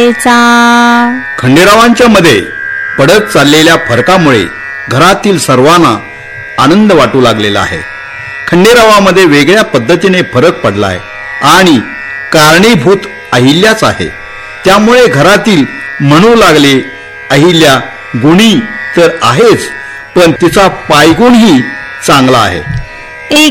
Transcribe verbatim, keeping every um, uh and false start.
जायचा. खंडेरावांच्या मध्ये पडत चाललेल्या फरकामुळे घरातील सर्वांना आनंद वाटू लागलेला आहे. खंडेरावामध्ये वेगळ्या पद्धतीने फरक पडलाय आणि कारणीभूत अहिल्याच आहे. त्यामुळे घरातील म्हणू लागले, अहिल्या गुणी तर आहेच, पण तिचा पायगुणही चांगला आहे.